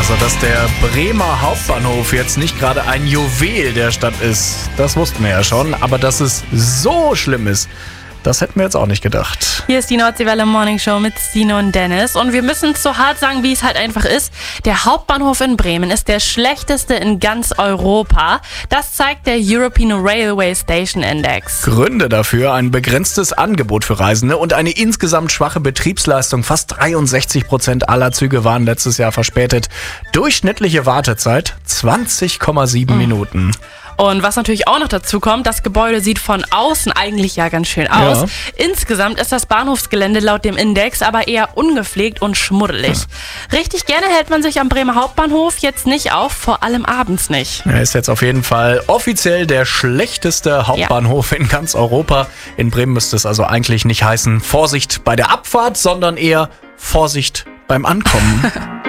Also, dass der Bremer Hauptbahnhof jetzt nicht gerade ein Juwel der Stadt ist, das wussten wir ja schon. Aber dass es so schlimm ist, das hätten wir jetzt auch nicht gedacht. Hier ist die Nordseewelle Morning Show mit Stine und Dennis. Und wir müssen es so hart sagen, wie es halt einfach ist. Der Hauptbahnhof in Bremen ist der schlechteste in ganz Europa. Das zeigt der European Railway Station Index. Gründe dafür: ein begrenztes Angebot für Reisende und eine insgesamt schwache Betriebsleistung. Fast 63% aller Züge waren letztes Jahr verspätet. Durchschnittliche Wartezeit 20,7 Minuten. Und was natürlich auch noch dazu kommt, das Gebäude sieht von außen eigentlich ja ganz schön aus. Ja. Insgesamt ist das Bahnhofsgelände laut dem Index aber eher ungepflegt und schmuddelig. Richtig gerne hält man sich am Bremer Hauptbahnhof jetzt nicht auf, vor allem abends nicht. Er ist jetzt auf jeden Fall offiziell der schlechteste Hauptbahnhof in ganz Europa. In Bremen müsste es also eigentlich nicht heißen Vorsicht bei der Abfahrt, sondern eher Vorsicht beim Ankommen.